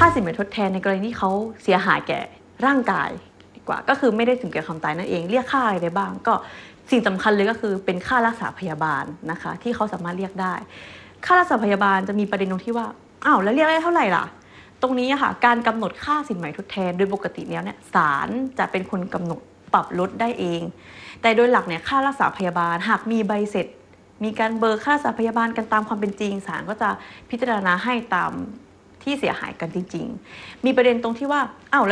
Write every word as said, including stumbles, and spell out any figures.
ค่าสินไหมทดแทนในกรณีที่เขาเสียหายแก่ร่างกายดีกว่าก็คือไม่ได้ถึงแก่ความตายนั่นเองเรียกค่าอะไรได้บ้างก็สิ่งสำคัญเลยก็คือเป็นค่ารักษาพยาบาลนะคะที่เขาสามารถเรียกได้ค่ารักษาพยาบาลจะมีประเด็นตรงที่ว่าอ้าวแล้วเรียกได้เท่าไหร่ล่ะตรงนี้ค่ะการกำหนดค่าสินไหมทดแทนโดยปกติแล้วเนี่ยศาลจะเป็นคนกำหนดปรับลดได้เองแต่โดยหลักเนี่ยค่ารักษาพยาบาลหากมีใบเสร็จมีการเบิกค่ารักษาพยาบาลกันตามความเป็นจริงศาลก็จะพิจารณาให้ตามที่เสียหายกันจริงๆมีประเด็นตรงที่ว่าอ้าว